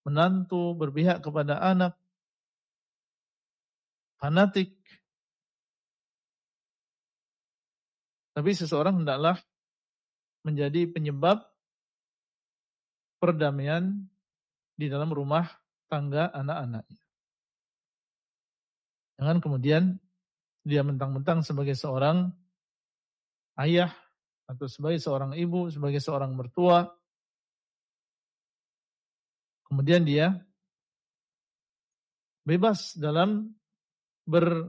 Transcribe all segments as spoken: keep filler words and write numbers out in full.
menantu, berpihak kepada anak, fanatik. Tapi seseorang hendaklah menjadi penyebab perdamaian di dalam rumah tangga anak-anaknya. Jangan kemudian dia mentang-mentang sebagai seorang ayah atau sebagai seorang ibu, sebagai seorang mertua, kemudian dia bebas dalam ber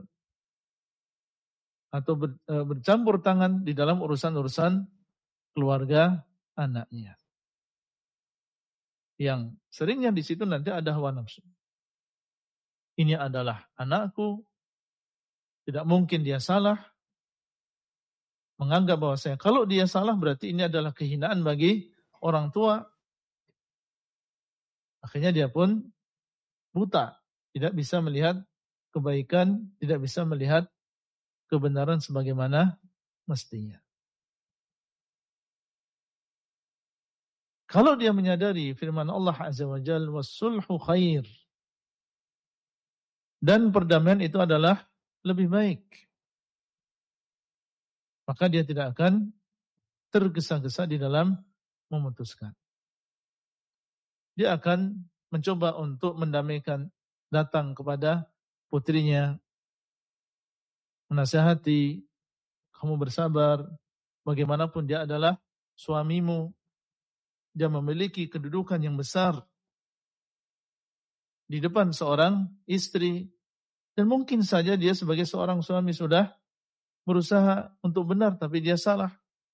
atau ber, e, bercampur tangan di dalam urusan-urusan keluarga anaknya. Yang seringnya di situ nanti ada hawa nafsu. Ini adalah anakku, tidak mungkin dia salah. Menganggap bahwa saya kalau dia salah berarti ini adalah kehinaan bagi orang tua. Akhirnya dia pun buta, tidak bisa melihat kebaikan, tidak bisa melihat kebenaran sebagaimana mestinya. Kalau dia menyadari firman Allah Azza wa Jalla, "Was-sulhu khair." Dan perdamaian itu adalah lebih baik. Maka dia tidak akan tergesa-gesa di dalam memutuskan. Dia akan mencoba untuk mendamaikan, datang kepada putrinya, menasihati, kamu bersabar, bagaimanapun dia adalah suamimu, dia memiliki kedudukan yang besar di depan seorang istri, dan mungkin saja dia sebagai seorang suami sudah berusaha untuk benar, tapi dia salah.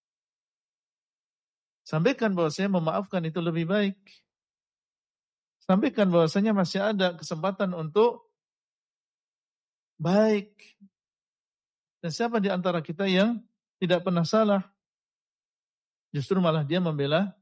Sampaikan bahwasanya memaafkan itu lebih baik. Sampaikan bahwasanya masih ada kesempatan untuk baik. Dan siapa di antara kita yang tidak pernah salah? Justru malah dia membela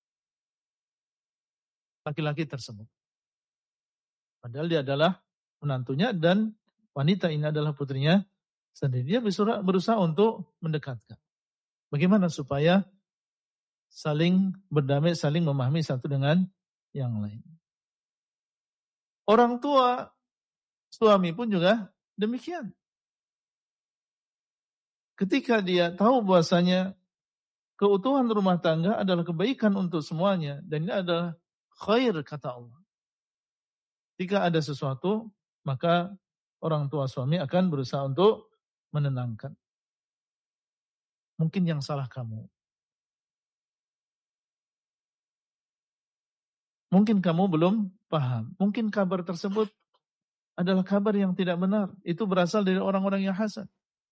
laki-laki tersebut. Padahal dia adalah menantunya dan wanita ini adalah putrinya sendiri. Dia berusaha untuk mendekatkan. Bagaimana supaya saling berdamai, saling memahami satu dengan yang lain. Orang tua, suami pun juga demikian. Ketika dia tahu bahwasanya keutuhan rumah tangga adalah kebaikan untuk semuanya, dan ini adalah khair kata Allah. Jika ada sesuatu, maka orang tua suami akan berusaha untuk menenangkan. Mungkin yang salah kamu. Mungkin kamu belum paham. Mungkin kabar tersebut adalah kabar yang tidak benar. Itu berasal dari orang-orang yang hasad.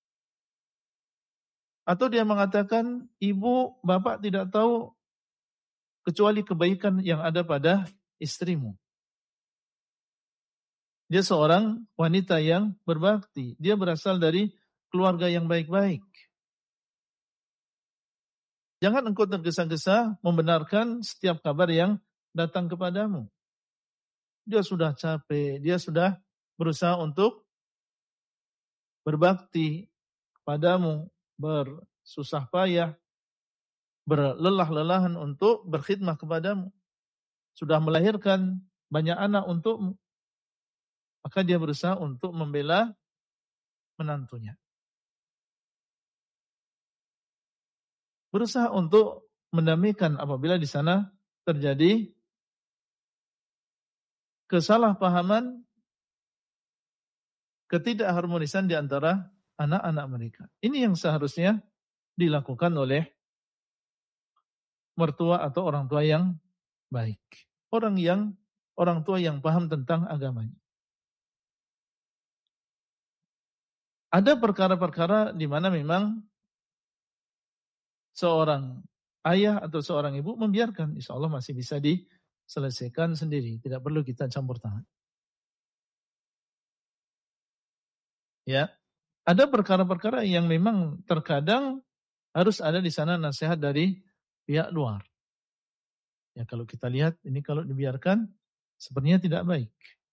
Atau dia mengatakan, ibu, bapak tidak tahu kecuali kebaikan yang ada pada istrimu. Dia seorang wanita yang berbakti. Dia berasal dari keluarga yang baik-baik. Jangan engkau tergesa-gesa membenarkan setiap kabar yang datang kepadamu. Dia sudah capek, dia sudah berusaha untuk berbakti kepadamu, bersusah payah, berlelah-lelahan untuk berkhidmah kepadamu. Sudah melahirkan banyak anak untukmu. Maka dia berusaha untuk membela menantunya. Berusaha untuk mendamaikan apabila di sana terjadi kesalahpahaman, ketidakharmonisan di antara anak-anak mereka. Ini yang seharusnya dilakukan oleh mertua atau orang tua yang baik. Orang yang orang tua yang paham tentang agamanya. Ada perkara-perkara di mana memang seorang ayah atau seorang ibu membiarkan, insya Allah masih bisa diselesaikan sendiri, tidak perlu kita campur tangan. Ya, ada perkara-perkara yang memang terkadang harus ada di sana nasihat dari pihak luar. Ya, kalau kita lihat ini kalau dibiarkan sepertinya tidak baik.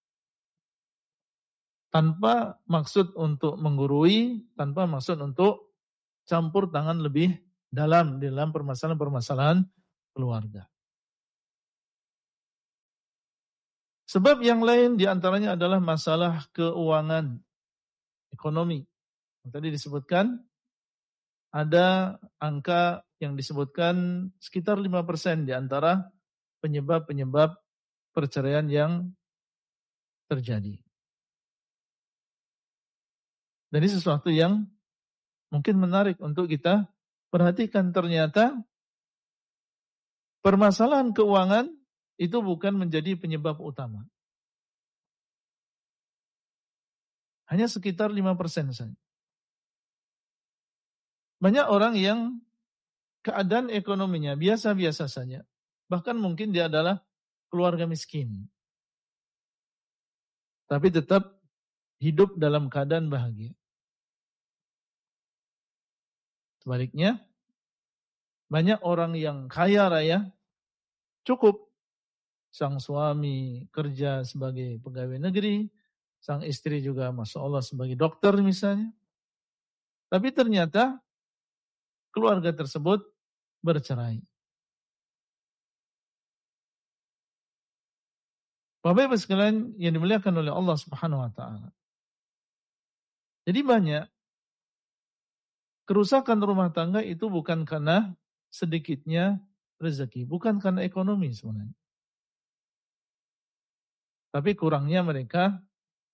Tanpa maksud untuk menggurui, tanpa maksud untuk campur tangan lebih dalam dalam permasalahan-permasalahan keluarga. Sebab yang lain diantaranya adalah masalah keuangan, ekonomi. Tadi disebutkan ada angka yang disebutkan sekitar lima persen di antara penyebab-penyebab perceraian yang terjadi. Dan ini sesuatu yang mungkin menarik untuk kita perhatikan. Ternyata permasalahan keuangan itu bukan menjadi penyebab utama. Hanya sekitar lima persen saja. Banyak orang yang keadaan ekonominya biasa-biasa saja. Bahkan mungkin dia adalah keluarga miskin. Tapi tetap hidup dalam keadaan bahagia. Sebaliknya, banyak orang yang kaya raya, cukup. Sang suami kerja sebagai pegawai negeri, sang istri juga Masya Allah sebagai dokter misalnya. Tapi ternyata keluarga tersebut bercerai. Bapak Ibu sekalian yang dimuliakan oleh Allah Subhanahu wa taala. Jadi banyak kerusakan rumah tangga itu bukan karena sedikitnya rezeki, bukan karena ekonomi sebenarnya. Tapi kurangnya mereka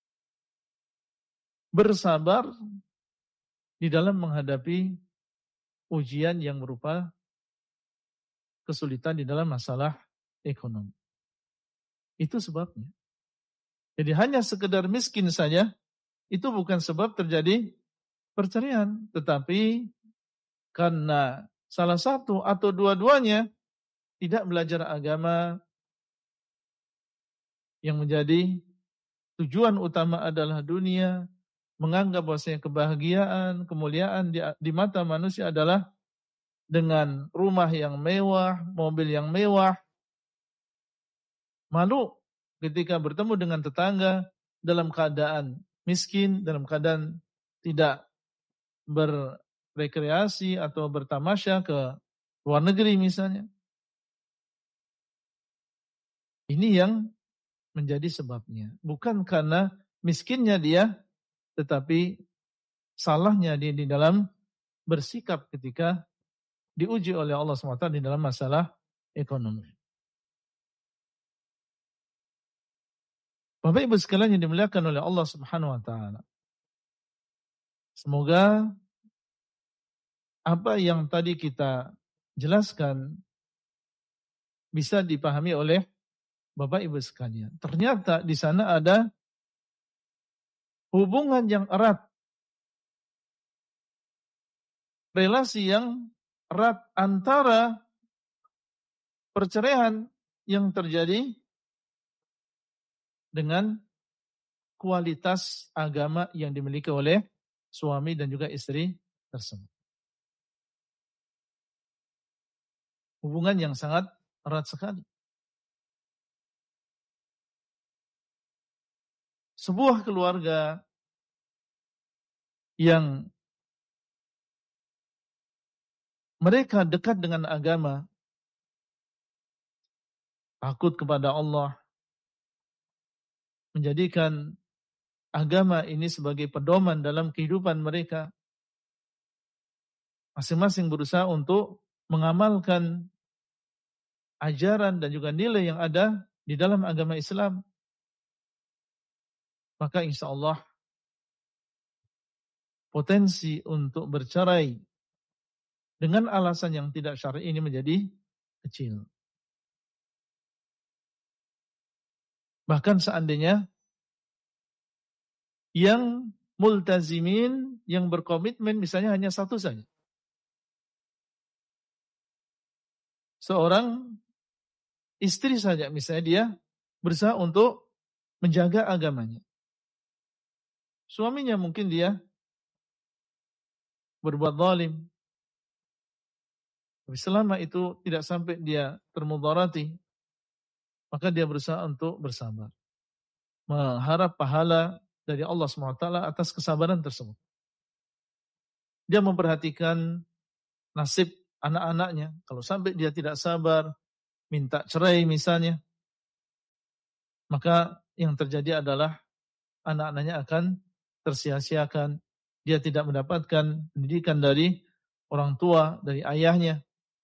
bersabar di dalam menghadapi ujian yang berupa kesulitan di dalam masalah ekonomi. Itu sebabnya. Jadi hanya sekedar miskin saja, itu bukan sebab terjadi perceraian. Tetapi karena salah satu atau dua-duanya tidak belajar agama, yang menjadi tujuan utama adalah dunia, menganggap bahwasanya kebahagiaan, kemuliaan di, di mata manusia adalah dengan rumah yang mewah, mobil yang mewah. Malu ketika bertemu dengan tetangga dalam keadaan miskin, dalam keadaan tidak berrekreasi atau bertamasya ke luar negeri misalnya. Ini yang menjadi sebabnya. Bukan karena miskinnya dia, tetapi salahnya dia di dalam bersikap ketika diuji oleh Allah subhanahu wa taala di dalam masalah ekonomi. Bapak Ibu sekalian yang dimuliakan oleh Allah Subhanahu wa taala. Semoga apa yang tadi kita jelaskan bisa dipahami oleh Bapak Ibu sekalian. Ternyata di sana ada hubungan yang erat, relasi yang erat antara perceraian yang terjadi dengan kualitas agama yang dimiliki oleh suami dan juga istri tersebut. Hubungan yang sangat erat sekali. Sebuah keluarga yang mereka dekat dengan agama, takut kepada Allah, menjadikan agama ini sebagai pedoman dalam kehidupan mereka. Masing-masing berusaha untuk mengamalkan ajaran dan juga nilai yang ada di dalam agama Islam. Maka insya Allah potensi untuk bercerai dengan alasan yang tidak syar'i ini menjadi kecil. Bahkan seandainya yang multazimin, yang berkomitmen misalnya hanya satu saja. Seorang istri saja misalnya dia berusaha untuk menjaga agamanya. Suaminya mungkin dia berbuat zalim. Tapi selama itu tidak sampai dia termudarati, maka dia berusaha untuk bersabar. Mengharap pahala dari Allah subhanahu wa taala atas kesabaran tersebut. Dia memperhatikan nasib anak-anaknya. Kalau sampai dia tidak sabar, minta cerai misalnya, maka yang terjadi adalah anak-anaknya akan tersia-siakan. Dia tidak mendapatkan pendidikan dari orang tua, dari ayahnya.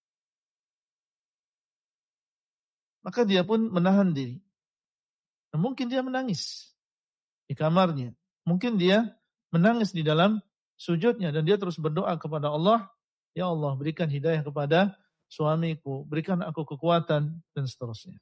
Maka dia pun menahan diri. Nah, mungkin dia menangis di kamarnya. Mungkin dia menangis di dalam sujudnya. Dan dia terus berdoa kepada Allah. Ya Allah, berikan hidayah kepada suamiku. Berikan aku kekuatan. Dan seterusnya.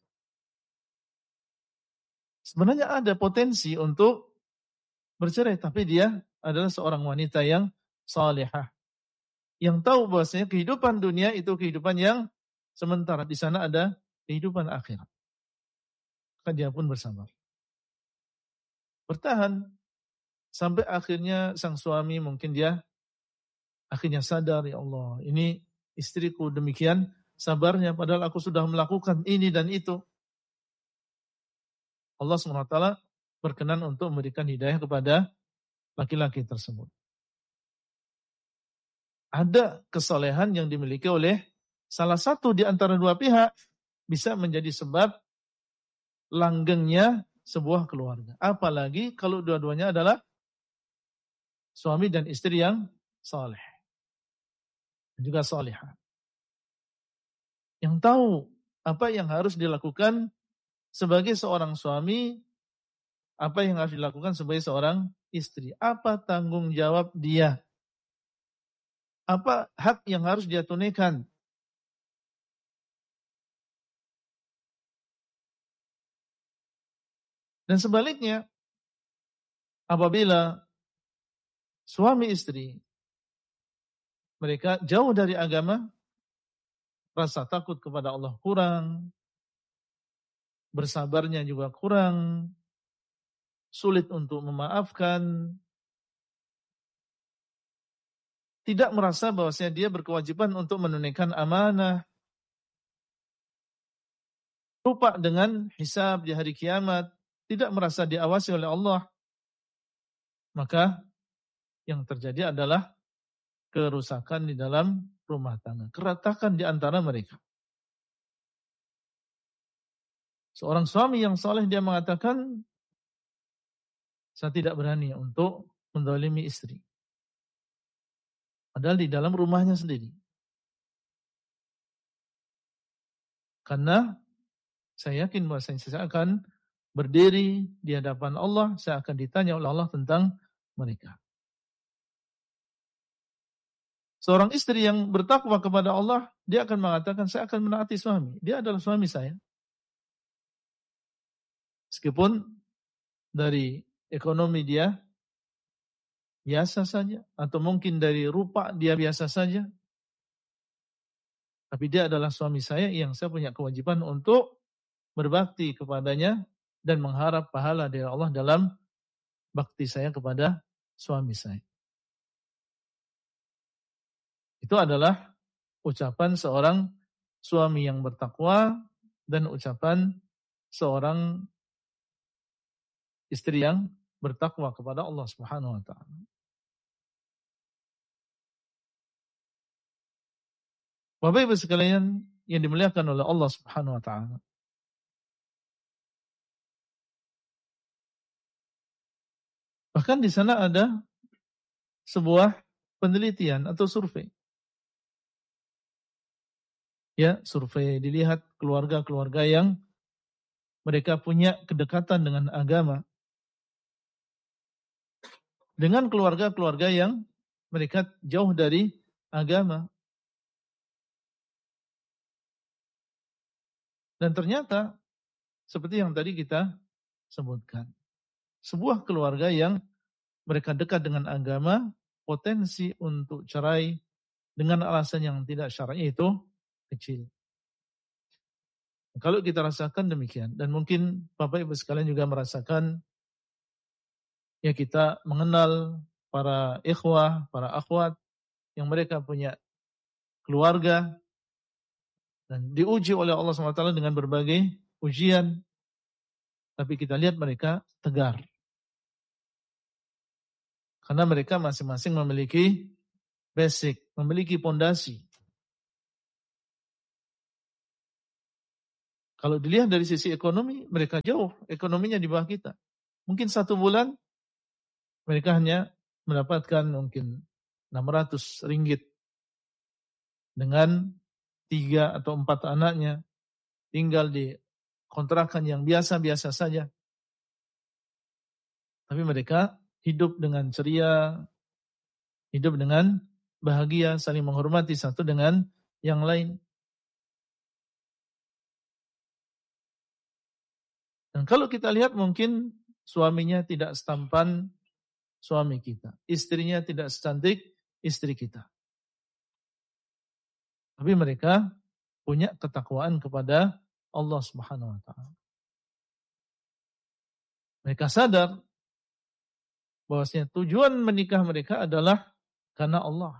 Sebenarnya ada potensi untuk bercerai. Tapi dia adalah seorang wanita yang salihah. Yang tahu bahwasanya kehidupan dunia itu kehidupan yang sementara. Di sana ada kehidupan akhirat. Maka dia pun bersabar. Bertahan. Sampai akhirnya sang suami mungkin dia akhirnya sadar, ya Allah, ini istriku demikian sabarnya padahal aku sudah melakukan ini dan itu. Allah subhanahu wa taala berkenan untuk memberikan hidayah kepada laki-laki tersebut. Ada kesolehan yang dimiliki oleh salah satu di antara dua pihak bisa menjadi sebab langgengnya sebuah keluarga. Apalagi kalau dua-duanya adalah suami dan istri yang saleh. Juga salihah. Yang tahu apa yang harus dilakukan sebagai seorang suami, apa yang harus dilakukan sebagai seorang istri. Apa tanggung jawab dia. Apa hak yang harus dia tunaikan. Dan sebaliknya, apabila suami istri mereka jauh dari agama, rasa takut kepada Allah kurang, bersabarnya juga kurang, sulit untuk memaafkan, tidak merasa bahwasanya dia berkewajiban untuk menunaikan amanah, lupa dengan hisab di hari kiamat, tidak merasa diawasi oleh Allah, maka yang terjadi adalah kerusakan di dalam rumah tangga, keretakan di antara mereka. Seorang suami yang saleh dia mengatakan, saya tidak berani untuk menzalimi istri. Padahal di dalam rumahnya sendiri. Karena saya yakin bahwa saya akan berdiri di hadapan Allah, saya akan ditanya oleh Allah tentang mereka. Seorang istri yang bertakwa kepada Allah, dia akan mengatakan, saya akan menaati suami. Dia adalah suami saya. Meskipun dari ekonomi dia biasa saja, atau mungkin dari rupa dia biasa saja, tapi dia adalah suami saya yang saya punya kewajiban untuk berbakti kepadanya dan mengharap pahala dari Allah dalam bakti saya kepada suami saya. Itu adalah ucapan seorang suami yang bertakwa dan ucapan seorang istri yang bertakwa kepada Allah Subhanahu wa taala. Bapak Ibu sekalian yang dimuliakan oleh Allah Subhanahu wa taala. Bahkan di sana ada sebuah penelitian atau survei. Ya, survei dilihat keluarga-keluarga yang mereka punya kedekatan dengan agama. Dengan keluarga-keluarga yang mereka jauh dari agama. Dan ternyata seperti yang tadi kita sebutkan. Sebuah keluarga yang mereka dekat dengan agama, potensi untuk cerai dengan alasan yang tidak syar'i itu kecil. Kalau kita rasakan demikian, dan mungkin Bapak Ibu sekalian juga merasakan, ya kita mengenal para ikhwah, para akhwat, yang mereka punya keluarga, dan diuji oleh Allah subhanahu wa taala dengan berbagai ujian, tapi kita lihat mereka tegar. Karena mereka masing-masing memiliki basic, memiliki pondasi. Kalau dilihat dari sisi ekonomi, mereka jauh ekonominya di bawah kita. Mungkin satu bulan mereka hanya mendapatkan mungkin enam ratus ringgit dengan tiga atau empat anaknya, tinggal di kontrakan yang biasa-biasa saja. Tapi mereka hidup dengan ceria, hidup dengan bahagia, saling menghormati satu dengan yang lain. Dan kalau kita lihat mungkin suaminya tidak setampan suami kita. Istrinya tidak secantik istri kita. Tapi mereka punya ketakwaan kepada Allah Subhanahu wa taala. Mereka sadar bahwasanya tujuan menikah mereka adalah karena Allah.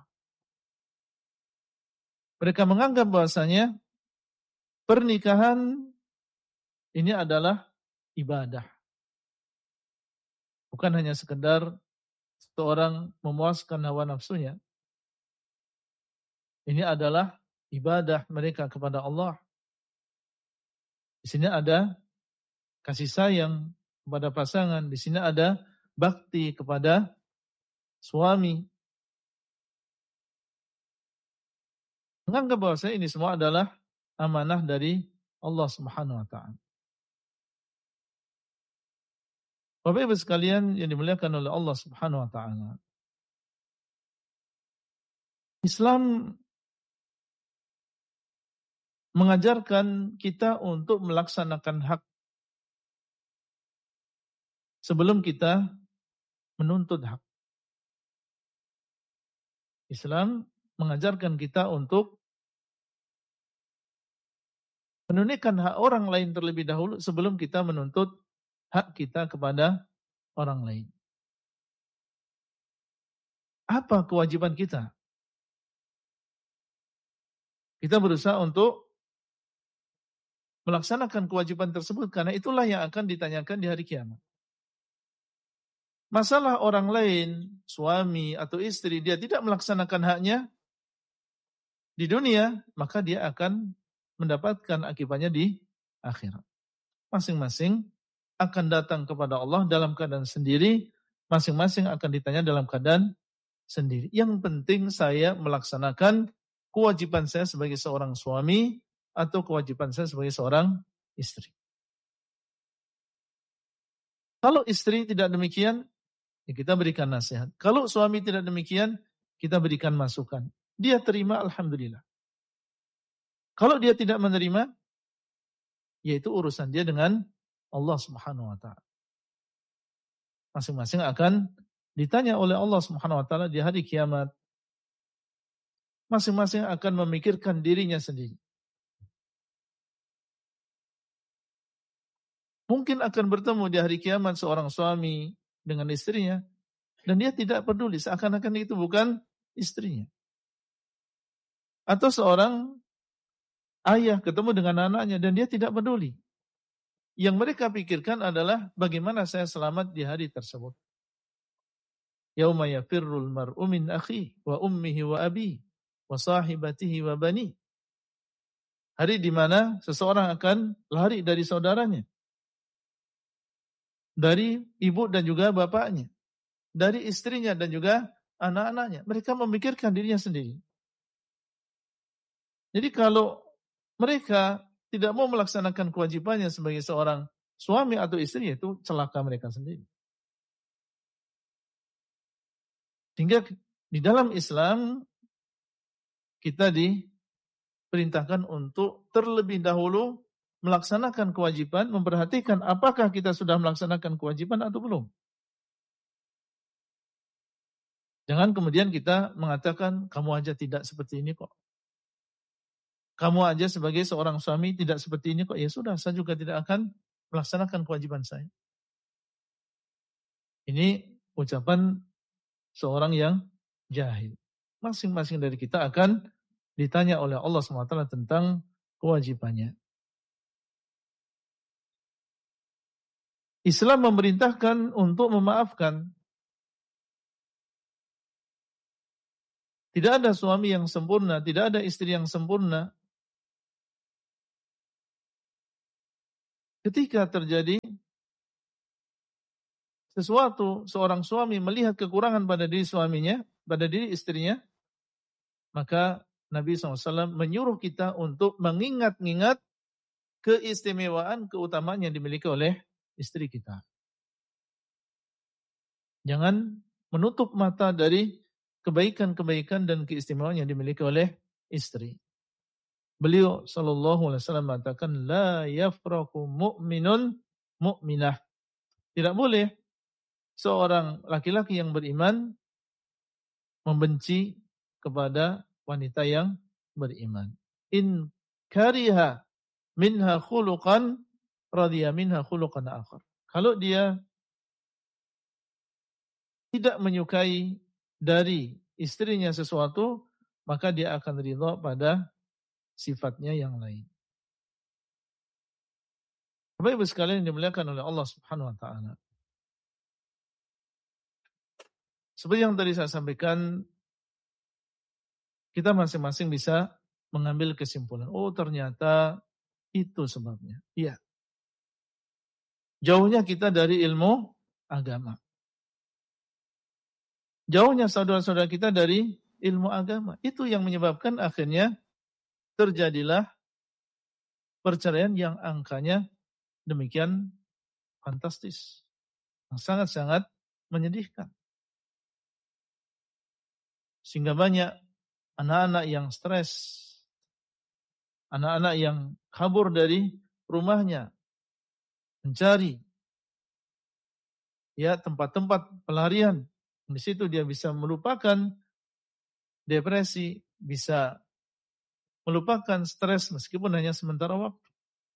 Mereka menganggap bahwasanya pernikahan ini adalah ibadah. Bukan hanya sekedar seorang memuaskan hawa nafsunya. Ini adalah ibadah mereka kepada Allah. Di sini ada kasih sayang kepada pasangan. Di sini ada bakti kepada suami. Menganggap bahwa ini semua adalah amanah dari Allah Subhanahu wa taala. Bapak Ibu sekalian yang dimuliakan oleh Allah Subhanahu wa taala. Islam mengajarkan kita untuk melaksanakan hak sebelum kita menuntut hak. Islam mengajarkan kita untuk menunaikan hak orang lain terlebih dahulu sebelum kita menuntut hak kita kepada orang lain. Apa kewajiban kita? Kita berusaha untuk melaksanakan kewajiban tersebut karena itulah yang akan ditanyakan di hari kiamat. Masalah orang lain, suami atau istri, dia tidak melaksanakan haknya di dunia, maka dia akan mendapatkan akibatnya di akhirat. Masing-masing akan datang kepada Allah dalam keadaan sendiri, masing-masing akan ditanya dalam keadaan sendiri. Yang penting saya melaksanakan kewajiban saya sebagai seorang suami atau kewajiban saya sebagai seorang istri. Kalau istri tidak demikian, ya kita berikan nasihat. Kalau suami tidak demikian, kita berikan masukan. Dia terima, alhamdulillah. Kalau dia tidak menerima, yaitu urusan dia dengan Allah Subhanahu wa taala. Masing-masing akan ditanya oleh Allah Subhanahu wa taala di hari kiamat. Masing-masing akan memikirkan dirinya sendiri. Mungkin akan bertemu di hari kiamat seorang suami dengan istrinya dan dia tidak peduli, seakan-akan itu bukan istrinya. Atau seorang ayah ketemu dengan anaknya dan dia tidak peduli. Yang mereka pikirkan adalah bagaimana saya selamat di hari tersebut. Yauma yafirrul mar'u min akhihi wa ummihi wa abihi wa sahibatihi wa bani. Hari di mana seseorang akan lari dari saudaranya, dari ibu dan juga bapaknya, dari istrinya dan juga anak-anaknya. Mereka memikirkan dirinya sendiri. Jadi kalau mereka tidak mau melaksanakan kewajibannya sebagai seorang suami atau istri, itu celaka mereka sendiri. Sehingga di dalam Islam kita diperintahkan untuk terlebih dahulu melaksanakan kewajiban, memperhatikan apakah kita sudah melaksanakan kewajiban atau belum. Jangan kemudian kita mengatakan, kamu aja tidak seperti ini kok. Kamu aja sebagai seorang suami tidak seperti ini kok. Ya sudah, saya juga tidak akan melaksanakan kewajiban saya. Ini ucapan seorang yang jahil. Masing-masing dari kita akan ditanya oleh Allah subhanahu wa taala tentang kewajibannya. Islam memerintahkan untuk memaafkan. Tidak ada suami yang sempurna, tidak ada istri yang sempurna. ketika terjadi sesuatu, seorang suami melihat kekurangan pada diri suaminya, pada diri istrinya, maka Nabi shallallahu alaihi wasallam menyuruh kita untuk mengingat-ingat keistimewaan, keutamaan yang dimiliki oleh istri kita. Jangan menutup mata dari kebaikan-kebaikan dan keistimewaan yang dimiliki oleh istri. Beliau sallallahu alaihi wasallam mengatakan, la yafraku mu'minun mu'minah. Tidak boleh seorang laki-laki yang beriman membenci kepada wanita yang beriman. In kariha minha khuluqan radhiya minha khuluqan akhar. Kalau dia tidak menyukai dari istrinya sesuatu, maka dia akan ridha pada sifatnya yang lain. Bapak Ibu sekalian yang dimuliakan oleh Allah Subhanahu wa taala. Seperti yang tadi saya sampaikan, kita masing-masing bisa mengambil kesimpulan. Oh, ternyata itu sebabnya. Iya. Jauhnya kita dari ilmu agama. Jauhnya saudara-saudara kita dari ilmu agama. Itu yang menyebabkan akhirnya terjadilah perceraian yang angkanya demikian fantastis. Yang sangat-sangat menyedihkan. Sehingga banyak anak-anak yang stres. Anak-anak yang kabur dari rumahnya. Mencari ya tempat-tempat pelarian. Di situ dia bisa melupakan depresi, bisa melupakan stres meskipun hanya sementara waktu.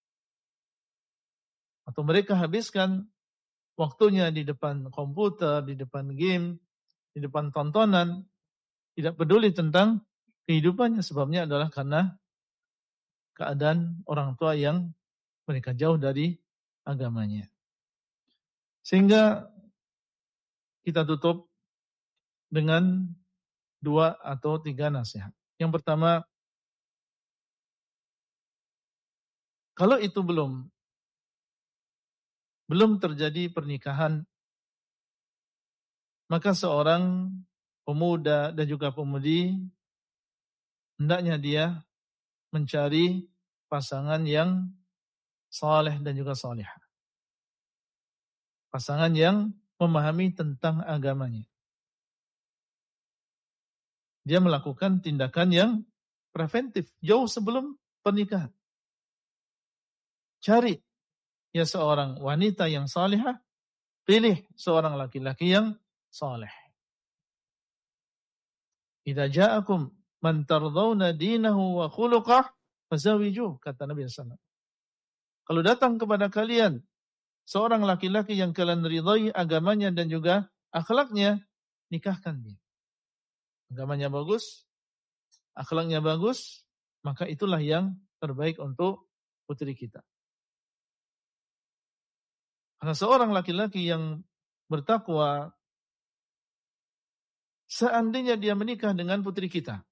Atau mereka habiskan waktunya di depan komputer, di depan game, di depan tontonan, tidak peduli tentang kehidupannya. Sebabnya adalah karena keadaan orang tua yang mereka jauh dari agamanya. Sehingga kita tutup dengan dua atau tiga nasihat. Yang pertama, kalau itu belum belum terjadi pernikahan, maka seorang pemuda dan juga pemudi hendaknya dia mencari pasangan yang saleh dan juga salihah. Pasangan yang memahami tentang agamanya. Dia melakukan tindakan yang preventif jauh sebelum pernikahan. Cari ya seorang wanita yang salihah, pilih seorang laki-laki yang saleh. Idza ja'akum man tardawna dinahu wa khuluqah fazawijuh, kata Nabi sallallahu alaihi wasallam. Kalau datang kepada kalian seorang laki-laki yang kalian ridhai agamanya dan juga akhlaknya, nikahkan dia. Agamanya bagus, akhlaknya bagus, maka itulah yang terbaik untuk putri kita. Karena seorang laki-laki yang bertakwa, seandainya dia menikah dengan putri kita,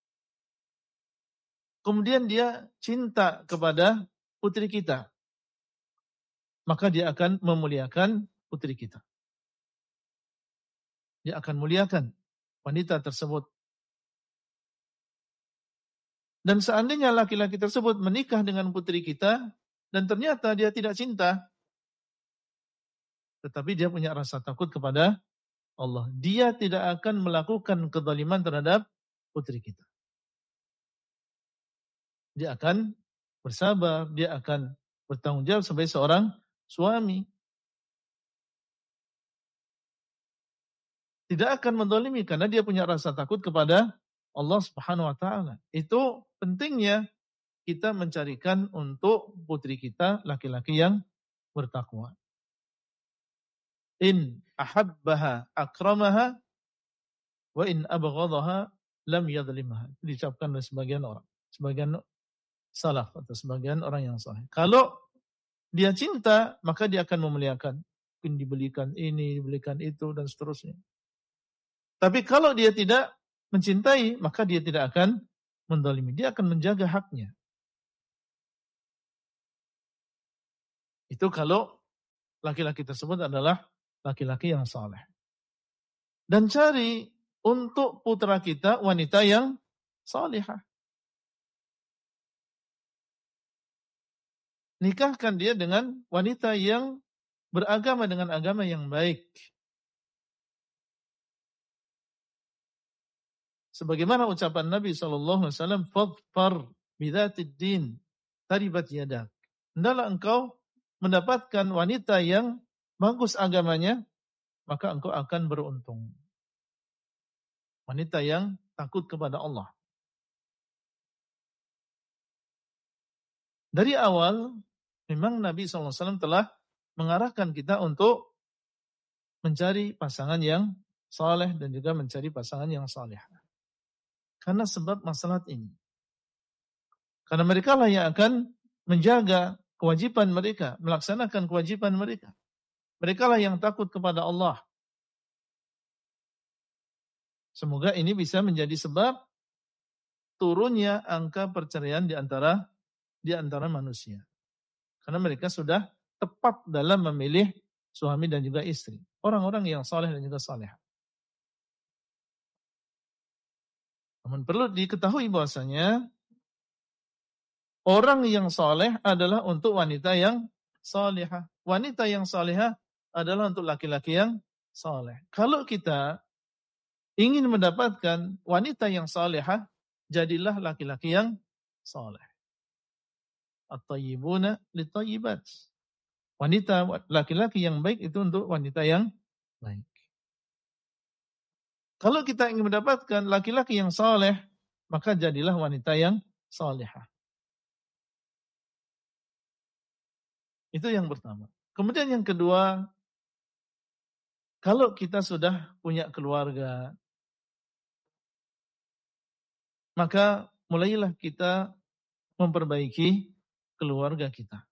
kemudian dia cinta kepada putri kita, maka dia akan memuliakan putri kita. Dia akan muliakan wanita tersebut. Dan seandainya laki-laki tersebut menikah dengan putri kita, dan ternyata dia tidak cinta, tetapi dia punya rasa takut kepada Allah, dia tidak akan melakukan kezaliman terhadap putri kita. Dia akan bersabar, dia akan bertanggung jawab sebagai seorang suami. Tidak akan menzalimi karena dia punya rasa takut kepada Allah Subhanahu wa taala. Itu pentingnya kita mencarikan untuk putri kita laki-laki yang bertakwa. In ahabbaha akramaha wa in abghadaha lam yadhlimha. Diucapkan oleh sebagian orang, sebagian salaf atau sebagian orang yang saleh. Kalau dia cinta, maka dia akan memuliakan. Mungkin dibelikan ini, dibelikan itu dan seterusnya. Tapi kalau dia tidak mencintai, maka dia tidak akan menzalimi. Dia akan menjaga haknya. Itu kalau laki-laki tersebut adalah laki-laki yang saleh. Dan cari untuk putra kita wanita yang salihah. Nikahkan dia dengan wanita yang beragama dengan agama yang baik. Sebagaimana ucapan Nabi shallallahu alaihi wasallam, "Fadfar bidzatid din, taribat yadak." Hendaklah engkau mendapatkan wanita yang bagus agamanya, maka engkau akan beruntung. Wanita yang takut kepada Allah. Dari awal, memang Nabi shallallahu alaihi wasallam telah mengarahkan kita untuk mencari pasangan yang saleh dan juga mencari pasangan yang saleh. Karena sebab masalah ini. Karena mereka lah yang akan menjaga kewajiban mereka, melaksanakan kewajiban mereka. Mereka lah yang takut kepada Allah. Semoga ini bisa menjadi sebab turunnya angka perceraian di antara di antara manusia. Karena mereka sudah tepat dalam memilih suami dan juga istri. Orang-orang yang saleh dan juga saleh. Namun perlu diketahui bahwasanya orang yang saleh adalah untuk wanita yang salihah. Wanita yang salihah adalah untuk laki-laki yang saleh. Kalau kita ingin mendapatkan wanita yang salihah, jadilah laki-laki yang saleh. At-tayyibuna lit-tayyibat. Wanita laki-laki yang baik itu untuk wanita yang baik. Kalau kita ingin mendapatkan laki-laki yang saleh, maka jadilah wanita yang salihah. Itu yang pertama. Kemudian yang kedua, kalau kita sudah punya keluarga, maka mulailah kita memperbaiki keluarga kita.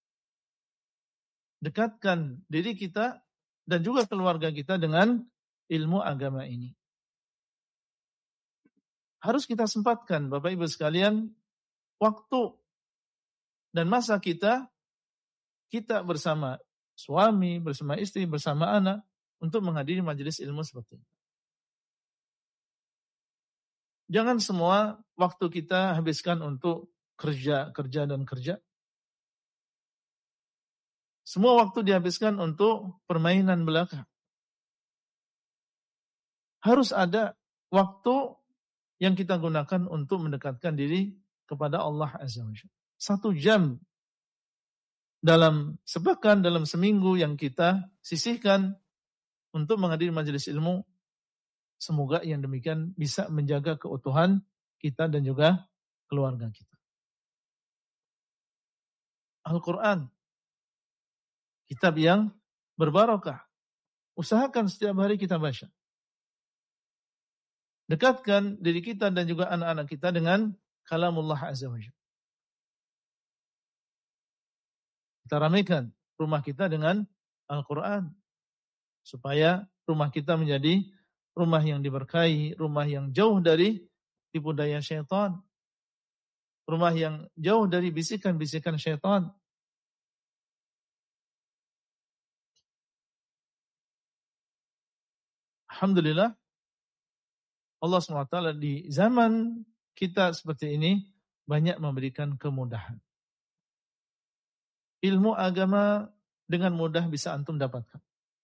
Dekatkan diri kita dan juga keluarga kita dengan ilmu agama ini. Harus kita sempatkan, Bapak Ibu sekalian, waktu dan masa kita, kita bersama suami, bersama istri, bersama anak, untuk menghadiri majelis ilmu seperti ini. Jangan semua waktu kita habiskan untuk kerja, kerja, dan kerja. Semua waktu dihabiskan untuk permainan belaka. Harus ada waktu yang kita gunakan untuk mendekatkan diri kepada Allah Azza wa Jalla. Satu jam dalam sepekan, dalam seminggu yang kita sisihkan untuk menghadiri majelis ilmu, semoga yang demikian bisa menjaga keutuhan kita dan juga keluarga kita. Al-Quran, kitab yang berbarokah. Usahakan setiap hari kita baca. Dekatkan diri kita dan juga anak-anak kita dengan kalamullah Azza wa Jalla. Kita ramaikan rumah kita dengan Al-Quran. Supaya rumah kita menjadi rumah yang diberkahi, rumah yang jauh dari tipu daya syaitan. Rumah yang jauh dari bisikan-bisikan syaitan. Alhamdulillah, Allah subhanahu wa taala di zaman kita seperti ini banyak memberikan kemudahan. Ilmu agama dengan mudah bisa antum dapatkan.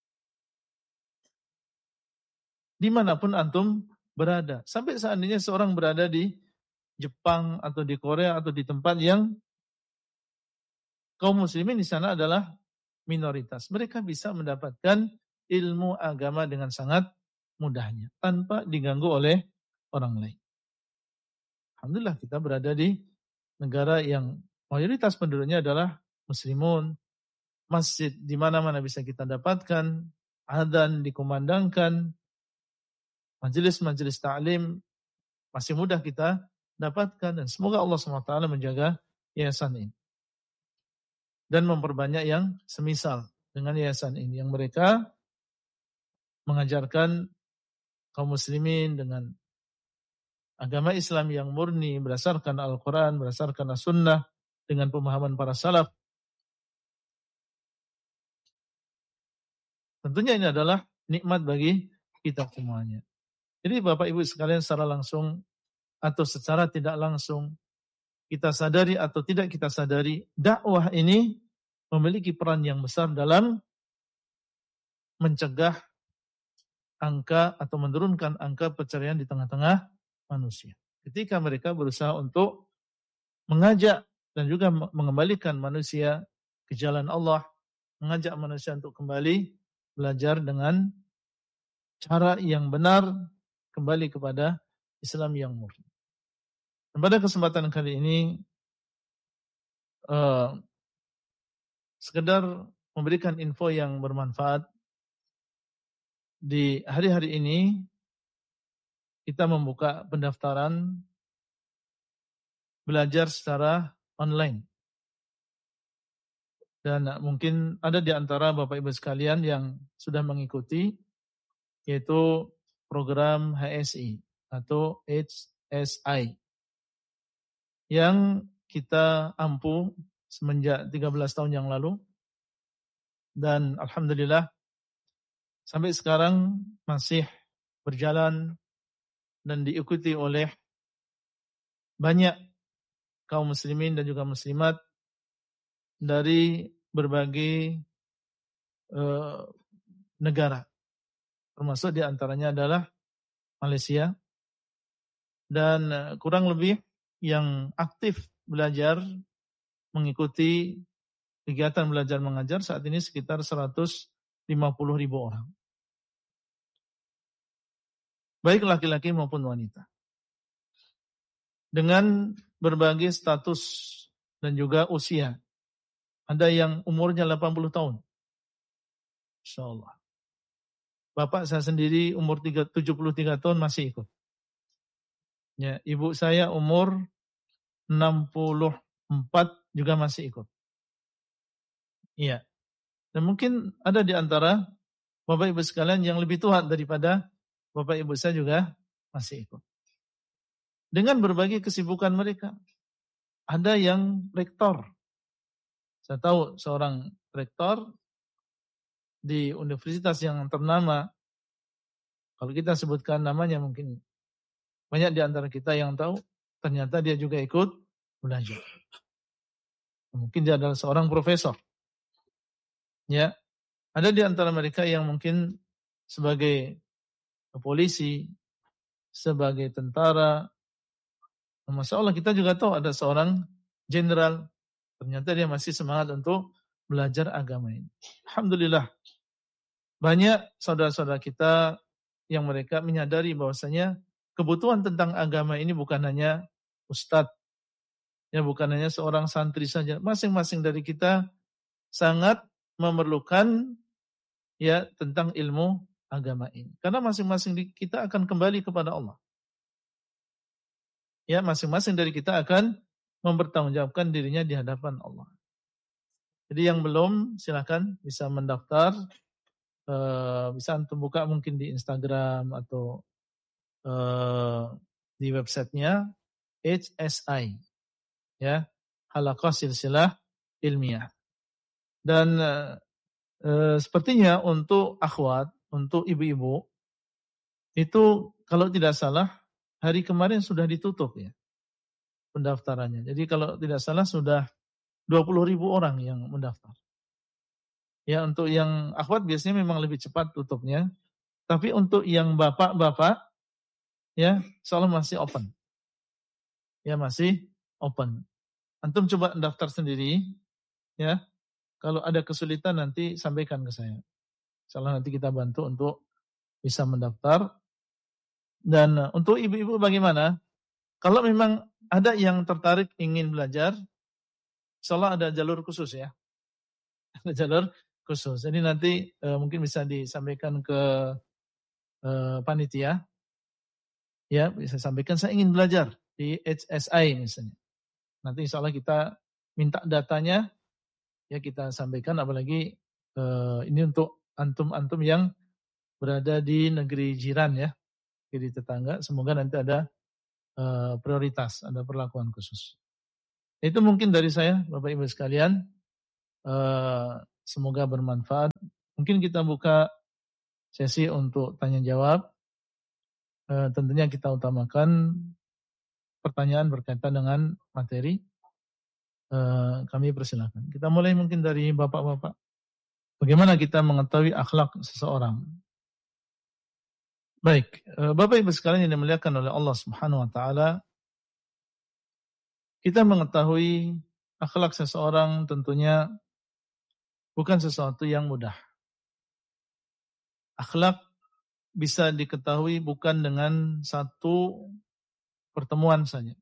Dimanapun antum berada. Sampai seandainya seorang berada di Jepang atau di Korea atau di tempat yang kaum muslimin di sana adalah minoritas. Mereka bisa mendapatkan ilmu agama dengan sangat mudahnya, tanpa diganggu oleh orang lain. Alhamdulillah kita berada di negara yang mayoritas penduduknya adalah muslimun. Masjid di mana-mana bisa kita dapatkan, adzan dikumandangkan, majelis-majelis ta'lim masih mudah kita dapatkan, dan semoga Allah subhanahu wa taala menjaga yayasan ini dan memperbanyak yang semisal dengan yayasan ini yang mereka mengajarkan kaum muslimin dengan agama Islam yang murni berdasarkan Al-Quran, berdasarkan As-Sunnah dengan pemahaman para salaf, Tentunya ini adalah nikmat bagi kita semuanya. Jadi Bapak Ibu sekalian secara langsung atau secara tidak langsung, kita sadari atau tidak kita sadari, dakwah ini memiliki peran yang besar dalam mencegah angka atau menurunkan angka perceraian di tengah-tengah manusia. Ketika mereka berusaha untuk mengajak dan juga mengembalikan manusia ke jalan Allah, mengajak manusia untuk kembali belajar dengan cara yang benar, kembali kepada Islam yang murni. Dan pada kesempatan kali ini, uh, sekedar memberikan info yang bermanfaat. Di hari-hari ini, kita membuka pendaftaran belajar secara online. Dan mungkin ada di antara Bapak Ibu sekalian yang sudah mengikuti, yaitu program H S I atau H S I yang kita ampuh semenjak tiga belas tahun yang lalu. Dan alhamdulillah sampai sekarang masih berjalan dan diikuti oleh banyak kaum muslimin dan juga muslimat dari berbagai uh, negara, termasuk di antaranya adalah Malaysia, dan uh, kurang lebih yang aktif belajar mengikuti kegiatan belajar mengajar saat ini sekitar seratus lima puluh ribu orang, baik laki-laki maupun wanita, dengan berbagai status dan juga usia. Ada yang umurnya delapan puluh tahun. Insyaallah. Bapak saya sendiri umur tujuh puluh tiga tahun masih ikut. Ya, ibu saya umur enam puluh empat juga masih ikut. Iya. Dan mungkin ada di antara Bapak Ibu sekalian yang lebih tua daripada Bapak Ibu saya juga masih ikut. Dengan berbagai kesibukan mereka. Ada yang rektor. Saya tahu seorang rektor di universitas yang ternama. Kalau kita sebutkan namanya mungkin banyak di antara kita yang tahu, ternyata dia juga ikut belajar. Mungkin dia adalah seorang profesor. Ya, ada di antara mereka yang mungkin sebagai polisi, sebagai tentara. Masya Allah kita juga tahu ada seorang jenderal, ternyata dia masih semangat untuk belajar agama ini. Alhamdulillah, banyak saudara-saudara kita yang mereka menyadari bahwasanya kebutuhan tentang agama ini bukan hanya ustadz, ya bukan hanya seorang santri saja. Masing-masing dari kita sangat memerlukan ya tentang ilmu agama ini. Karena masing-masing kita akan kembali kepada Allah. Ya, masing-masing dari kita akan mempertanggungjawabkan dirinya di hadapan Allah. Jadi yang belum silakan bisa mendaftar, uh, bisa antum buka mungkin di Instagram atau uh, di websitenya H S I, ya, Halaqah Silsilah Ilmiah. Dan uh, uh, sepertinya untuk akhwat, untuk ibu-ibu itu kalau tidak salah hari kemarin sudah ditutup ya pendaftarannya. Jadi kalau tidak salah sudah dua puluh ribu orang yang mendaftar. Ya, untuk yang akhwat biasanya memang lebih cepat tutupnya. Tapi untuk yang bapak-bapak, ya, insyaallah masih open. Ya, masih open. Antum coba daftar sendiri, ya. Kalau ada kesulitan nanti sampaikan ke saya. Insyaallah nanti kita bantu untuk bisa mendaftar. Dan uh, untuk ibu-ibu bagaimana? Kalau memang ada yang tertarik ingin belajar, insyaallah ada jalur khusus ya. Ada jalur khusus. Jadi nanti uh, mungkin bisa disampaikan ke uh, panitia. Ya, bisa sampaikan saya ingin belajar di H S I misalnya. Nanti insyaallah kita minta datanya, ya kita sampaikan, apalagi uh, ini untuk antum-antum yang berada di negeri jiran ya, di tetangga, semoga nanti ada uh, prioritas, ada perlakuan khusus. Itu mungkin dari saya, Bapak Ibu sekalian, uh, semoga bermanfaat. Mungkin kita buka sesi untuk tanya jawab. E, tentunya kita utamakan pertanyaan berkaitan dengan materi. E, kami persilakan. Kita mulai mungkin dari bapak-bapak. Bagaimana kita mengetahui akhlak seseorang? Baik, e, Bapak Ibu sekalian yang dimuliakan oleh Allah Subhanahu wa taala, kita mengetahui akhlak seseorang tentunya bukan sesuatu yang mudah. Akhlak bisa diketahui bukan dengan satu pertemuan saja.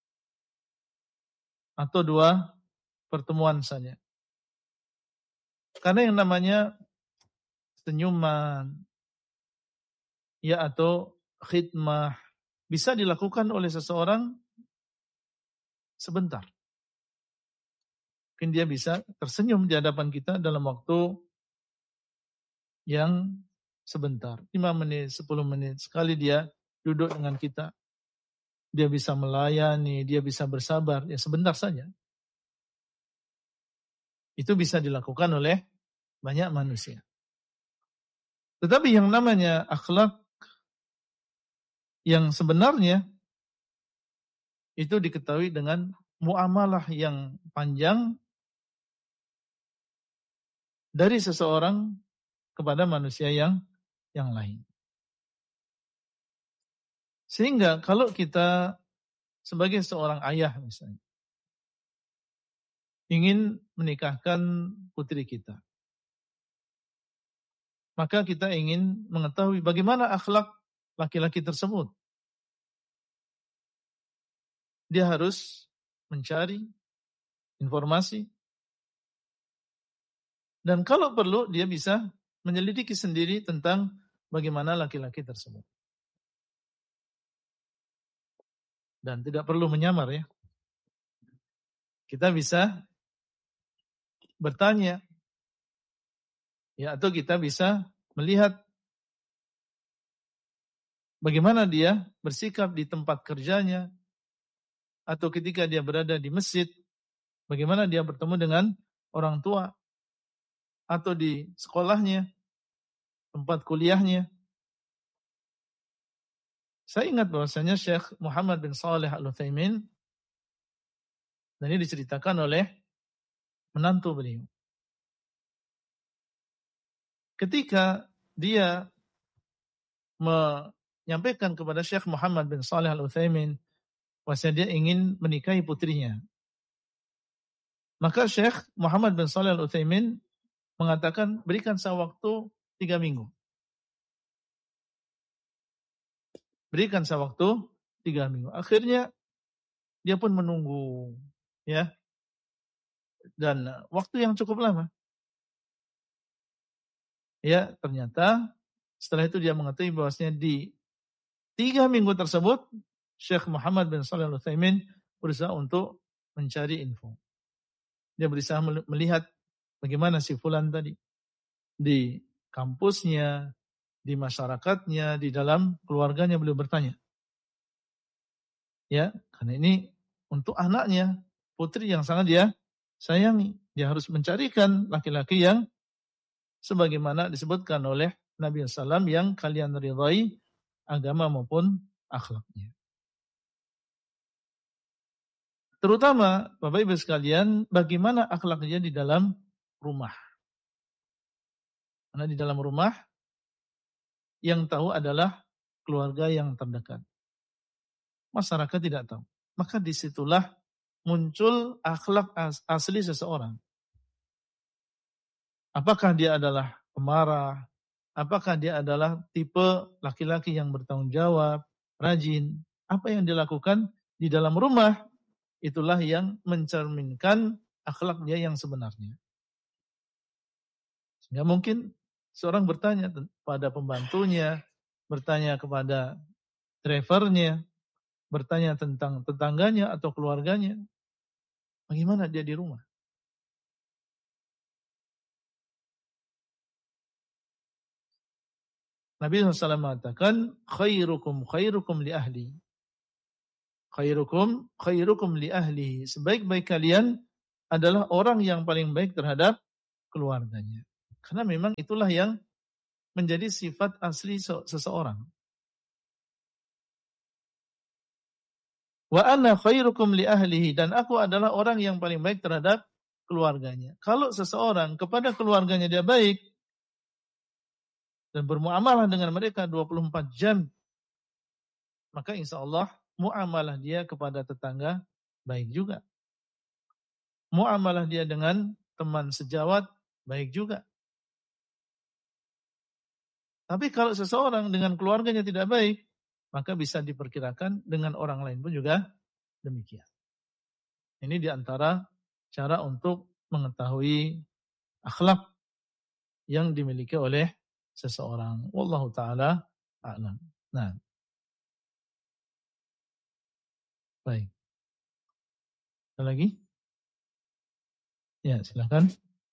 Atau dua pertemuan saja. Karena yang namanya senyuman, ya atau khidmah, bisa dilakukan oleh seseorang sebentar. Mungkin dia bisa tersenyum di hadapan kita dalam waktu yang sebentar, lima menit, sepuluh menit, sekali dia duduk dengan kita, dia bisa melayani, dia bisa bersabar, ya sebentar saja. Itu bisa dilakukan oleh banyak manusia. Tetapi yang namanya akhlak yang sebenarnya itu diketahui dengan muamalah yang panjang dari seseorang kepada manusia yang yang lain. Sehingga kalau kita sebagai seorang ayah misalnya ingin menikahkan putri kita, maka kita ingin mengetahui bagaimana akhlak laki-laki tersebut. Dia harus mencari informasi, dan kalau perlu dia bisa menyelidiki sendiri tentang bagaimana laki-laki tersebut. Dan tidak perlu menyamar ya. Kita bisa bertanya, ya, atau kita bisa melihat bagaimana dia bersikap di tempat kerjanya, atau ketika dia berada di masjid, bagaimana dia bertemu dengan orang tua, atau di sekolahnya, tempat kuliahnya. Saya ingat bahwasanya Syekh Muhammad bin Shalih Al-Utsaimin, dan ini diceritakan oleh menantu beliau. Ketika dia menyampaikan kepada Syekh Muhammad bin Shalih Al-Utsaimin bahwasanya dia ingin menikahi putrinya, maka Syekh Muhammad bin Shalih Al-Utsaimin mengatakan, berikan saya waktu tiga minggu. Berikan saya waktu tiga minggu. Akhirnya dia pun menunggu, ya, dan waktu yang cukup lama. Ya, ternyata setelah itu dia mengetahui bahwasanya di tiga minggu tersebut Syekh Muhammad bin Shalih Al-Utsaimin berusaha untuk mencari info. Dia berusaha melihat bagaimana si fulan tadi di kampusnya, di masyarakatnya, di dalam keluarganya. Beliau bertanya. Ya, karena ini untuk anaknya, putri yang sangat dia sayangi. Dia harus mencarikan laki-laki yang sebagaimana disebutkan oleh Nabi shallallahu alaihi wasallam yang kalian ridhai agama maupun akhlaknya. Terutama Bapak Ibu sekalian, bagaimana akhlaknya di dalam rumah. Karena di dalam rumah yang tahu adalah keluarga yang terdekat. Masyarakat tidak tahu. Maka disitulah muncul akhlak asli seseorang. Apakah dia adalah pemarah? Apakah dia adalah tipe laki-laki yang bertanggung jawab, rajin? Apa yang dilakukan di dalam rumah, itulah yang mencerminkan akhlak dia yang sebenarnya. Sehingga mungkin seorang bertanya pada pembantunya, bertanya kepada drivernya, bertanya tentang tetangganya atau keluarganya, bagaimana dia di rumah. Nabi shallallahu alaihi wasallam mengatakan, khairukum khairukum li ahli. Khairukum khairukum li ahli. Sebaik-baik kalian adalah orang yang paling baik terhadap keluarganya. Karena memang itulah yang menjadi sifat asli seseorang. Wa ana khairukum li ahlihi, dan aku adalah orang yang paling baik terhadap keluarganya. Kalau seseorang kepada keluarganya dia baik dan bermuamalah dengan mereka dua puluh empat jam, maka insya Allah muamalah dia kepada tetangga baik juga. Muamalah dia dengan teman sejawat baik juga. Tapi kalau seseorang dengan keluarganya tidak baik, maka bisa diperkirakan dengan orang lain pun juga demikian. Ini diantara cara untuk mengetahui akhlak yang dimiliki oleh seseorang. Wallahu ta'ala a'lam. Nah, baik. Ada lagi? Ya, silakan.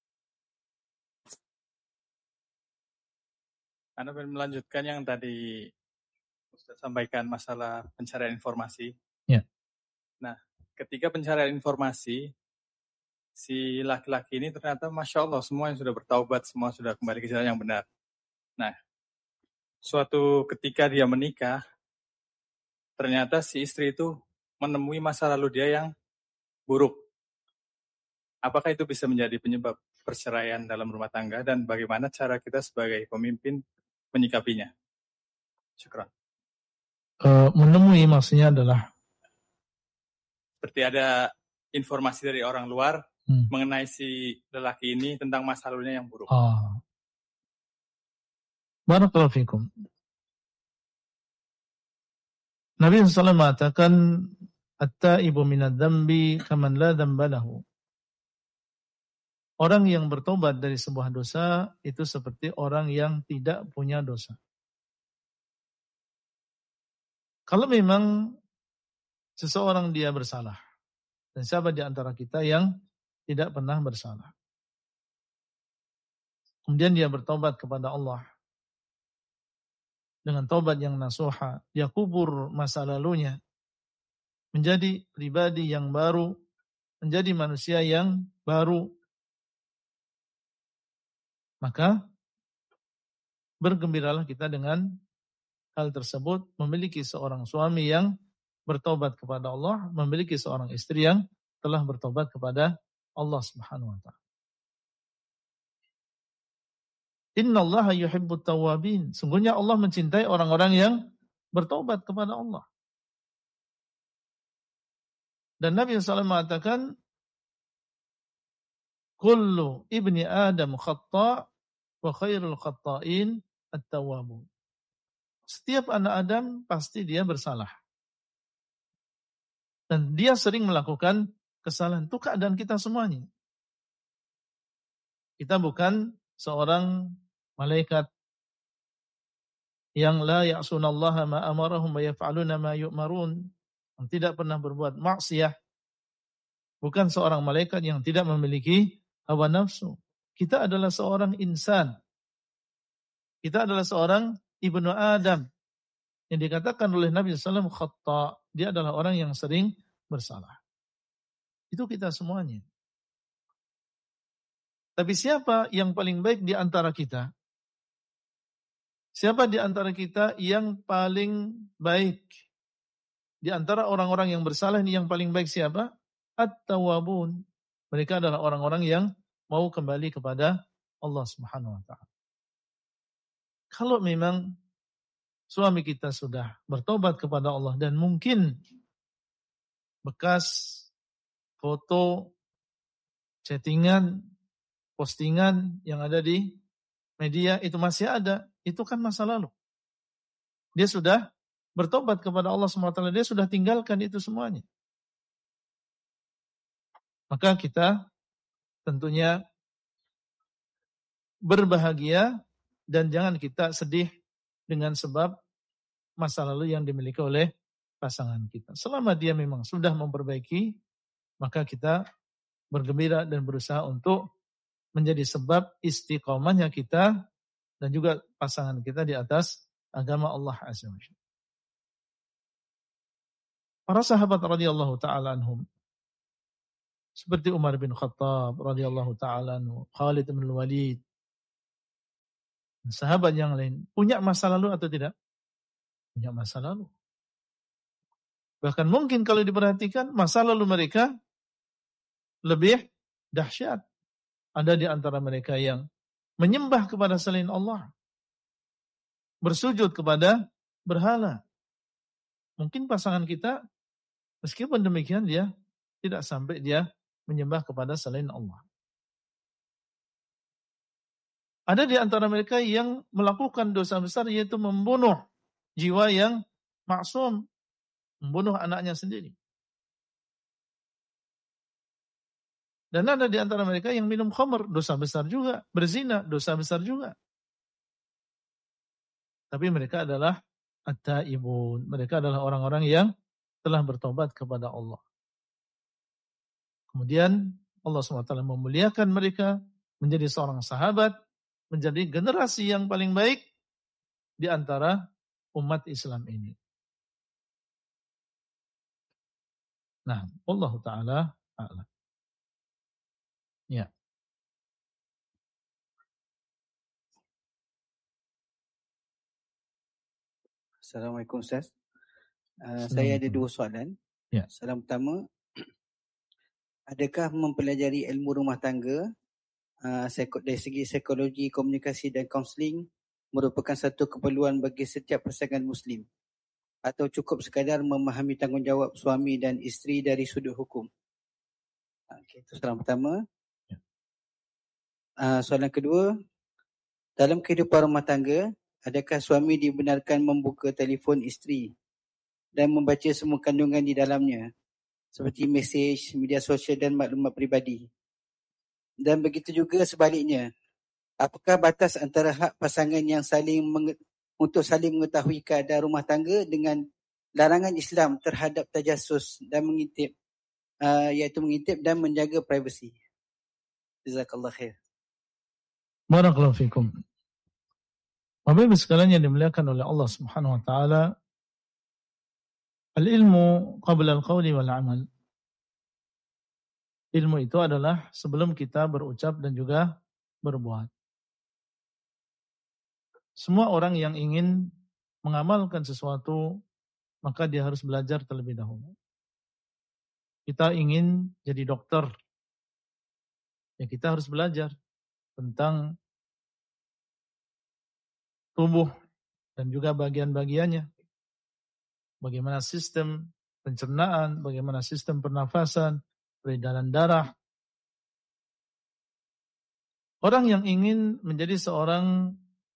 Anda melanjutkan yang tadi Ustaz sampaikan masalah pencarian informasi. Ya. Nah, ketika pencarian informasi, si laki-laki ini ternyata Masya Allah semua yang sudah bertaubat, semua sudah kembali ke jalan yang benar. Nah, suatu ketika dia menikah, ternyata si istri itu menemui masa lalu dia yang buruk. Apakah itu bisa menjadi penyebab perceraian dalam rumah tangga, dan bagaimana cara kita sebagai pemimpin menyikapinya? Syukran. Uh, menemui maksudnya adalah seperti ada informasi dari orang luar hmm. mengenai si lelaki ini tentang masa lalunya yang buruk. Oh. Barakallahu fikum. Nabi shallallahu alaihi wasallam mengatakan, at-taibu minadz dzambi kaman la dzamba lahu. Orang yang bertobat dari sebuah dosa itu seperti orang yang tidak punya dosa. Kalau memang seseorang dia bersalah, dan siapa di antara kita yang tidak pernah bersalah, kemudian dia bertobat kepada Allah dengan tobat yang nasuha, dia kubur masa lalunya, menjadi pribadi yang baru, menjadi manusia yang baru, maka bergembiralah kita dengan hal tersebut, memiliki seorang suami yang bertobat kepada Allah, memiliki seorang istri yang telah bertobat kepada Allah Subhanahu wa taala. Innallaha yuhibbut tawwabin. Sungguhnya Allah mencintai orang-orang yang bertobat kepada Allah. Dan Nabi shallallahu alaihi wasallam mengatakan, kullu ibni Adam khata' wa khairul khata'in at-tawwabun. Setiap anak Adam pasti dia bersalah. Dan dia sering melakukan kesalahan. Itu keadaan kita semuanya. Kita bukan seorang malaikat yang la ya'sunallaha ma amarahum wa yaf'aluna ma yu'marun, yang tidak pernah berbuat maksiat. Bukan seorang malaikat yang tidak memiliki hawa nafsu. Kita adalah seorang insan. Kita adalah seorang ibnu Adam yang dikatakan oleh Nabi shallallahu alaihi wasallam khata'. Dia adalah orang yang sering bersalah. Itu kita semuanya. Tapi siapa yang paling baik di antara kita? Siapa di antara kita yang paling baik? Di antara orang-orang yang bersalah ini yang paling baik siapa? At-tawwabun. Mereka adalah orang-orang yang mau kembali kepada Allah Subhanahu wa taala. Kalau memang suami kita sudah bertobat kepada Allah dan mungkin bekas foto, chattingan, postingan yang ada di media itu masih ada, itu kan masa lalu. Dia sudah bertobat kepada Allah subhanahu wa taala, dia sudah tinggalkan itu semuanya. Maka kita tentunya berbahagia dan jangan kita sedih dengan sebab masa lalu yang dimiliki oleh pasangan kita. Selama dia memang sudah memperbaiki, maka kita bergembira dan berusaha untuk menjadi sebab istiqomahnya kita dan juga pasangan kita di atas agama Allah Azza wa Jalla. Para sahabat radhiyallahu taala anhum seperti Umar bin Khattab radhiyallahu taala anhu, Khalid bin Walid, Sahabat yang lain punya masa lalu atau tidak? Punya masa lalu. Bahkan mungkin kalau diperhatikan masa lalu mereka lebih dahsyat. Ada di antara mereka yang menyembah kepada selain Allah, bersujud kepada berhala. Mungkin pasangan kita meskipun demikian dia tidak sampai dia menyembah kepada selain Allah. Ada di antara mereka yang melakukan dosa besar yaitu membunuh jiwa yang maksum, membunuh anaknya sendiri. Dan ada di antara mereka yang minum khamr, dosa besar juga, berzina, dosa besar juga. Tapi mereka adalah at-taibun, mereka adalah orang-orang yang telah bertobat kepada Allah. Kemudian Allah subhanahu wa taala memuliakan mereka menjadi seorang sahabat, menjadi generasi yang paling baik di antara umat Islam ini. Nah, Allah taala a'lam. Ya. Assalamualaikum Ustaz. Uh, saya ada dua soalan. Ya. Soalan pertama, adakah mempelajari ilmu rumah tangga uh, dari segi psikologi, komunikasi dan kaunseling merupakan satu keperluan bagi setiap pasangan Muslim? Atau cukup sekadar memahami tanggungjawab suami dan isteri dari sudut hukum? Okay, itu soalan pertama. Ya. Uh, soalan kedua, dalam kehidupan rumah tangga, adakah suami dibenarkan membuka telefon isteri dan membaca semua kandungan di dalamnya, seperti mesej, media sosial dan maklumat peribadi? Dan begitu juga sebaliknya, apakah batas antara hak pasangan yang saling menge- untuk saling mengetahui keadaan rumah tangga dengan larangan Islam terhadap tajasus dan mengintip, uh, iaitu mengintip dan menjaga privasi? Jazakallah khair. Barakallahu fikum. Bapak Ibu sekalian yang dimuliakan oleh Allah Subhanahu wa taala, al-ilmu qabla al-qawli wal amal. Ilmu itu adalah sebelum kita berucap dan juga berbuat. Semua orang yang ingin mengamalkan sesuatu, maka dia harus belajar terlebih dahulu. Kita ingin jadi dokter, ya kita harus belajar tentang tubuh dan juga bagian-bagiannya. Bagaimana sistem pencernaan, bagaimana sistem pernafasan, peredaran darah. Orang yang ingin menjadi seorang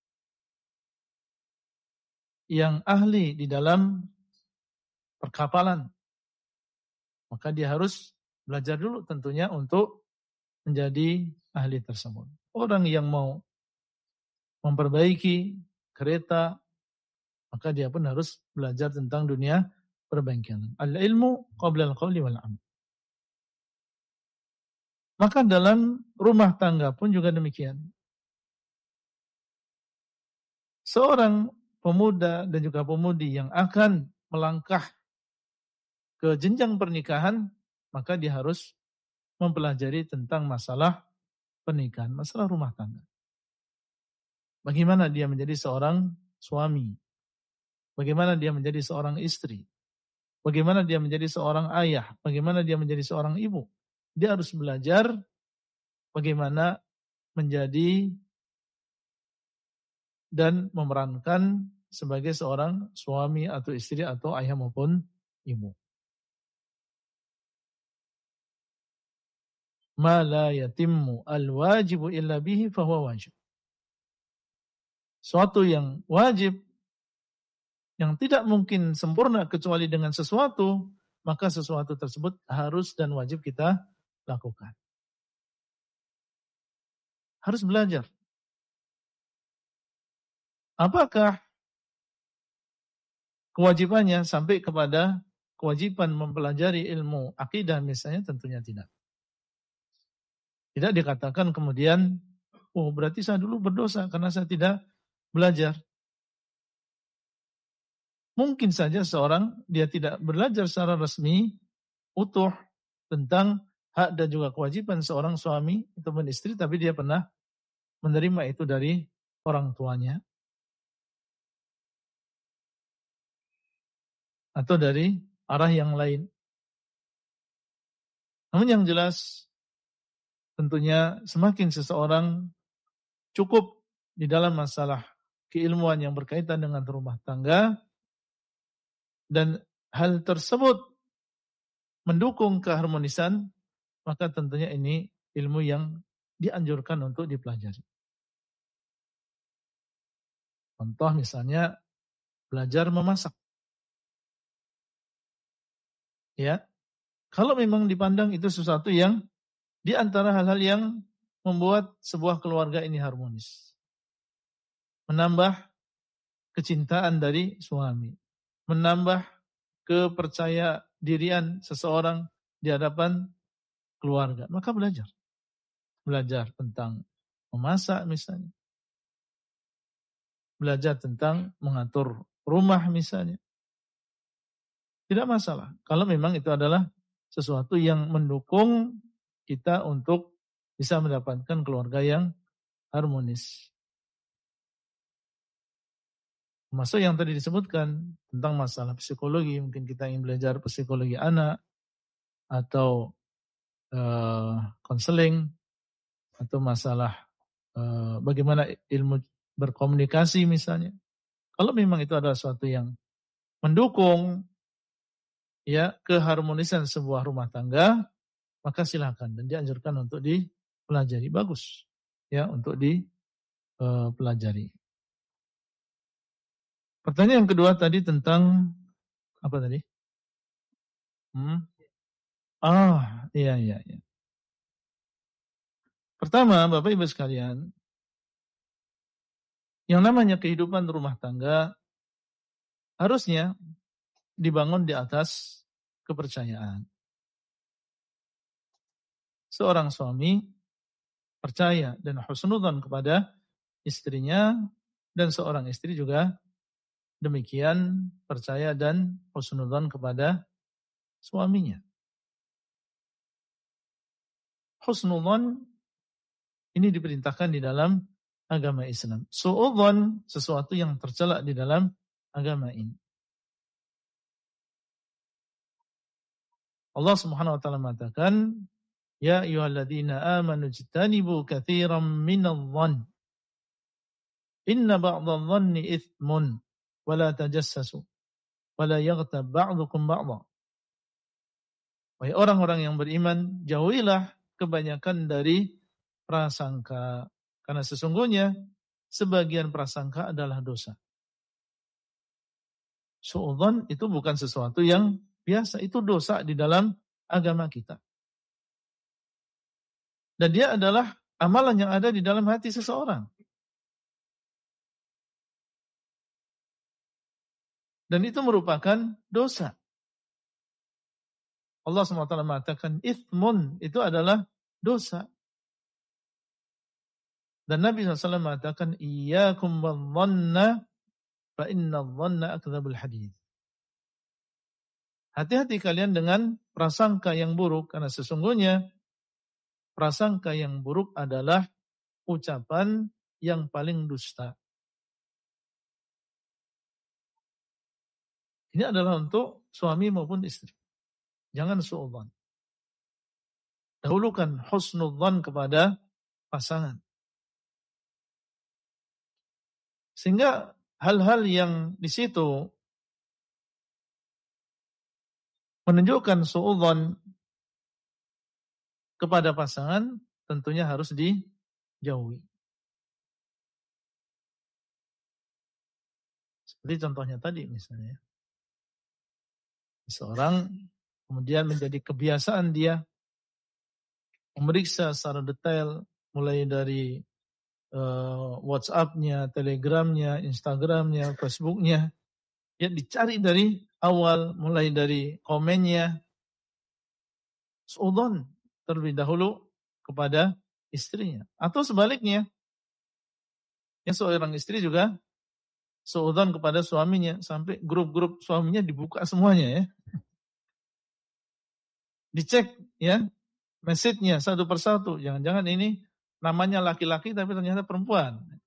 yang ahli di dalam perkapalan, maka dia harus belajar dulu tentunya untuk menjadi ahli tersebut. Orang yang mau memperbaiki kereta, maka dia pun harus belajar tentang dunia perbengkelan. Al-ilmu qabla al-qawli wal amal. Maka dalam rumah tangga pun juga demikian. Seorang pemuda dan juga pemudi yang akan melangkah ke jenjang pernikahan, maka dia harus mempelajari tentang masalah pernikahan, masalah rumah tangga. Bagaimana dia menjadi seorang suami? Bagaimana dia menjadi seorang istri? Bagaimana dia menjadi seorang ayah? Bagaimana dia menjadi seorang ibu? Dia harus belajar bagaimana menjadi dan memerankan sebagai seorang suami atau istri atau ayah maupun ibu. Ma la yatimmu al-wajibu illa bihi fahuwa wajib. Suatu yang wajib, yang tidak mungkin sempurna kecuali dengan sesuatu, maka sesuatu tersebut harus dan wajib kita lakukan. Harus belajar. Apakah kewajibannya sampai kepada kewajiban mempelajari ilmu akidah misalnya? Tentunya tidak. Tidak dikatakan kemudian, oh berarti saya dulu berdosa karena saya tidak belajar. Mungkin saja seorang dia tidak belajar secara resmi, utuh tentang hak dan juga kewajiban seorang suami ataupun istri, tapi dia pernah menerima itu dari orang tuanya atau dari arah yang lain. Namun yang jelas tentunya semakin seseorang cukup di dalam masalah keilmuan yang berkaitan dengan rumah tangga dan hal tersebut mendukung keharmonisan, maka tentunya ini ilmu yang dianjurkan untuk dipelajari. Contoh misalnya belajar memasak. Ya. Kalau memang dipandang itu sesuatu yang di antara hal-hal yang membuat sebuah keluarga ini harmonis. Menambah kecintaan dari suami. Menambah kepercaya dirian seseorang di hadapan keluarga. Maka belajar. Belajar tentang memasak misalnya. Belajar tentang mengatur rumah misalnya. Tidak masalah. Kalau memang itu adalah sesuatu yang mendukung kita untuk bisa mendapatkan keluarga yang harmonis. Masuk yang tadi disebutkan tentang masalah psikologi. Mungkin kita ingin belajar psikologi anak. Atau konseling. Uh, atau masalah uh, bagaimana ilmu berkomunikasi misalnya. Kalau memang itu adalah sesuatu yang mendukung ya keharmonisan sebuah rumah tangga, maka silakan dan dianjurkan untuk dipelajari. Bagus ya untuk dipelajari. Uh, Pertanyaan yang kedua tadi tentang apa tadi? Hmm? Ah, iya iya iya. Pertama, Bapak Ibu sekalian, yang namanya kehidupan rumah tangga harusnya dibangun di atas kepercayaan. Seorang suami percaya dan husnudzon kepada istrinya, dan seorang istri juga demikian percaya dan husnudzon kepada suaminya. Husnudzon ini diperintahkan di dalam agama Islam. Su'udzon sesuatu yang tercela di dalam agama ini. Allah Subhanahu wa taala mengatakan, "Ya ayyuhalladzina amanu ijtanibu katsiran minadh-dhann. Inna ba'dadh-dhanni itsmun wa la tajassasu wa la yaghtab ba'dukum ba'dha." Wahai orang-orang yang beriman, jauhilah kebanyakan dari prasangka, karena sesungguhnya sebagian prasangka adalah dosa. Su'udzon itu bukan sesuatu yang biasa, itu dosa di dalam agama kita. Dan dia adalah amalan yang ada di dalam hati seseorang. Dan itu merupakan dosa. Allah subhanahu wa taala mengatakan itsmun, itu adalah dosa. Dan Nabi shallallahu alaihi wasallam mengatakan iyyakum wadh-dhanna fa inna adh-dhanna akdzabul hadits. Hati-hati kalian dengan prasangka yang buruk, karena sesungguhnya prasangka yang buruk adalah ucapan yang paling dusta. Ini adalah untuk suami maupun istri. Jangan su'udzon. Dahulukan husnudzon kepada pasangan. Sehingga hal-hal yang di situ menunjukkan su'udzon kepada pasangan tentunya harus dijauhi. Seperti contohnya tadi misalnya. Seorang kemudian menjadi kebiasaan dia memeriksa secara detail mulai dari uh, WhatsApp-nya, Telegram-nya, Instagram-nya, Facebook-nya. Ya dicari dari awal, mulai dari komennya. Su'udzon terlebih dahulu kepada istrinya. Atau sebaliknya, ya seorang istri juga su'udzon kepada suaminya. Sampai grup-grup suaminya dibuka semuanya ya. Dicek ya message-nya satu persatu. Jangan-jangan ini namanya laki-laki tapi ternyata perempuan.